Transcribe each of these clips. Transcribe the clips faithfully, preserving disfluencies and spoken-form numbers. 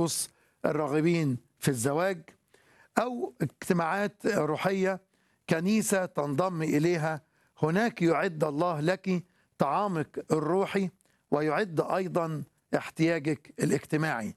بخصوص الراغبين في الزواج، أو اجتماعات روحية كنيسة تنضم إليها. هناك يعد الله لك طعامك الروحي ويعد أيضا احتياجك الاجتماعي.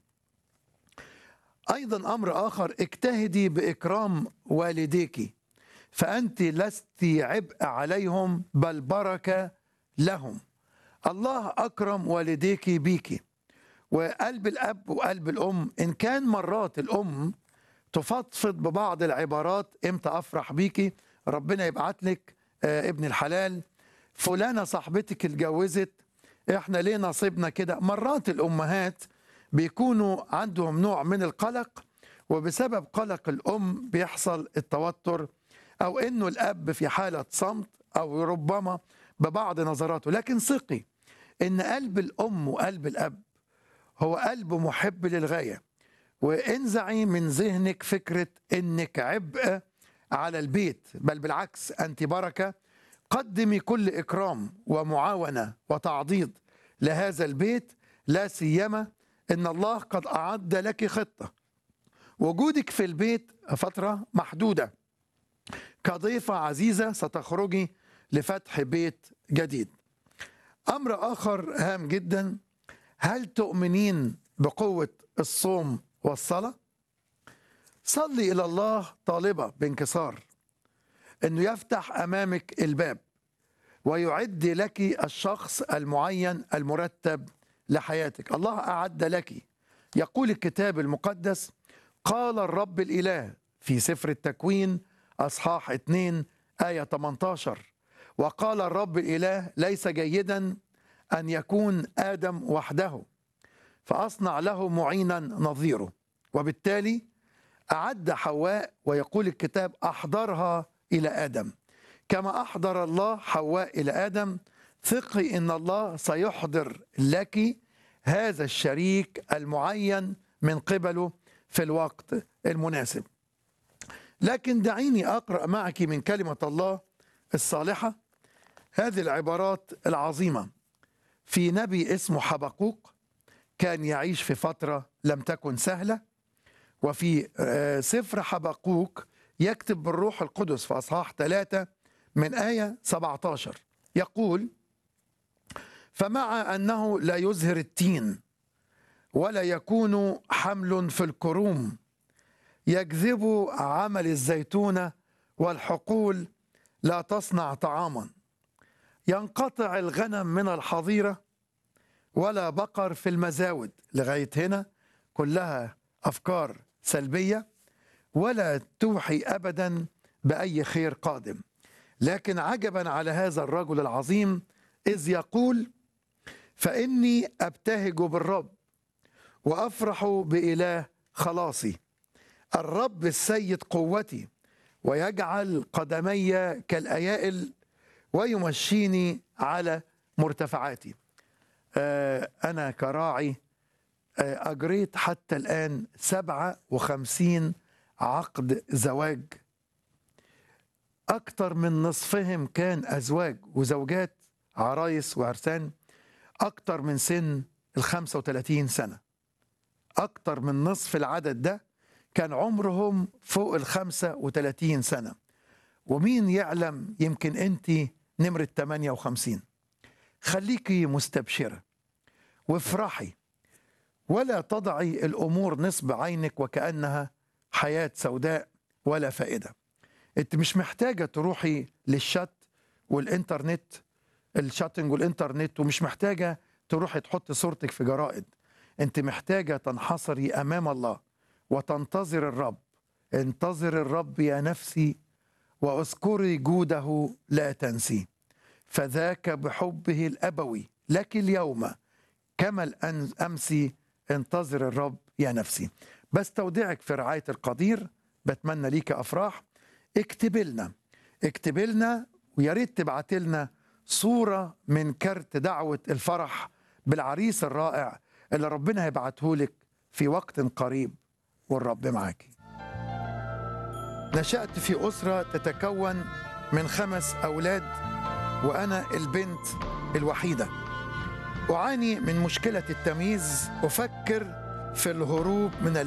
أيضا أمر آخر، اجتهدي بإكرام والديك، فأنت لست عبء عليهم بل بركة لهم. الله أكرم والديك بيك. وقلب الأب وقلب الأم، إن كان مرات الأم تفضفض ببعض العبارات، إمتى أفرح بيكي، ربنا يبعت لك آه ابن الحلال، فلانة صاحبتك اتجوزت، إحنا ليه نصيبنا كده. مرات الأمهات بيكونوا عندهم نوع من القلق، وبسبب قلق الأم بيحصل التوتر، أو إنه الأب في حالة صمت، أو ربما ببعض نظراته. لكن ثقي إن قلب الأم وقلب الأب هو قلب محب للغاية. وانزعي من ذهنك فكرة إنك عبء على البيت، بل بالعكس أنت بركة. قدمي كل إكرام ومعاونة وتعضيد لهذا البيت، لا سيما إن الله قد أعد لك خطة. وجودك في البيت فترة محدودة كضيفة عزيزة، ستخرجي لفتح بيت جديد. أمر آخر هام جدا، هل تؤمنين بقوة الصوم والصلاة؟ صلي إلى الله طالبة بانكسار أنه يفتح أمامك الباب ويعد لك الشخص المعين المرتب لحياتك. الله أعد لك. يقول الكتاب المقدس: قال الرب الإله في سفر التكوين أصحاح اثنين آية ثمانية عشر: وقال الرب الإله ليس جيدا أن يكون آدم وحده، فأصنع له معينا نظيره. وبالتالي أعد حواء، ويقول الكتاب أحضرها إلى آدم كما أحضر الله حواء إلى آدم. ثقي إن الله سيحضر لك هذا الشريك المعين من قبله في الوقت المناسب. لكن دعيني أقرأ معك من كلمة الله الصالحة هذه العبارات العظيمة في نبي اسمه حبقوق، كان يعيش في فترة لم تكن سهلة. وفي سفر حبقوق يكتب بالروح القدس في أصحاح ثلاثة من آية سبعة عشر، يقول: فمع أنه لا يزهر التين ولا يكون حمل في الكروم، يجذب عمل الزيتونة والحقول لا تصنع طعاما، ينقطع الغنم من الحظيرة ولا بقر في المزاود. لغاية هنا كلها أفكار سلبية ولا توحي أبدا بأي خير قادم. لكن عجبا على هذا الرجل العظيم إذ يقول: فإني أبتهج بالرب وأفرح بإله خلاصي، الرب السيد قوتي ويجعل قدمي كالأيائل ويمشيني على مرتفعاتي. أنا كراعي أجريت حتى الآن سبعة وخمسين عقد زواج، أكثر من نصفهم كان أزواج وزوجات، عرايس وعرسان، أكثر من سن الخمسة وثلاثين سنة. أكثر من نصف العدد ده كان عمرهم فوق الخمسة وثلاثين سنة. ومين يعلم، يمكن أنت نمرة ثمانية وخمسين. خليكي مستبشرة وافرحي، ولا تضعي الأمور نصب عينك وكأنها حياة سوداء ولا فائدة. انت مش محتاجة تروحي للشات والإنترنت، الشاتنج والإنترنت، ومش محتاجة تروحي تحط صورتك في جرائد. انت محتاجة تنحصري أمام الله وتنتظر الرب. انتظر الرب يا نفسي واذكري جوده لا تنسي، فذاك بحبه الأبوي لك اليوم كما الأمس. انتظر الرب يا نفسي. بستودعك في رعاية القدير، بتمنى ليك أفراح. اكتب لنا اكتب لنا ويا ريت تبعت لنا صورة من كارت دعوة الفرح بالعريس الرائع اللي ربنا هيبعته لك في وقت قريب، والرب معاكي. نشأت في أسرة تتكون من خمس أولاد وأنا البنت الوحيدة. أعاني من مشكلة التمييز، أفكر في الهروب من